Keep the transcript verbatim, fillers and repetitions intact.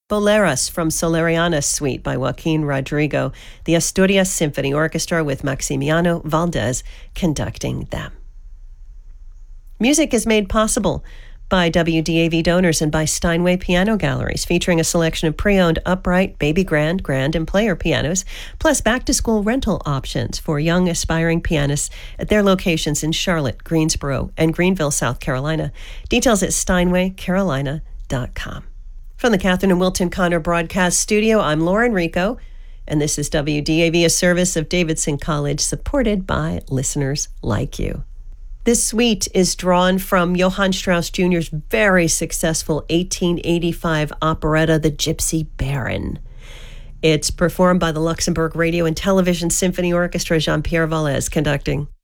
Boleros from Soleriana Suite by Joaquin Rodrigo, the Asturias Symphony Orchestra with Maximiano Valdez conducting them. Music is made possible by W D A V donors and by Steinway Piano Galleries, featuring a selection of pre-owned upright, baby grand, grand, and player pianos, plus back-to-school rental options for young aspiring pianists at their locations in Charlotte, Greensboro, and Greenville, South Carolina. Details at steinway carolina dot com. From the Catherine and Wilton Connor Broadcast Studio, I'm Lauren Rico, and this is W D A V, a service of Davidson College, supported by listeners like you. This suite is drawn from Johann Strauss Junior's very successful eighteen eighty-five operetta, The Gypsy Baron. It's performed by the Luxembourg Radio and Television Symphony Orchestra, Jean-Pierre Vallès conducting.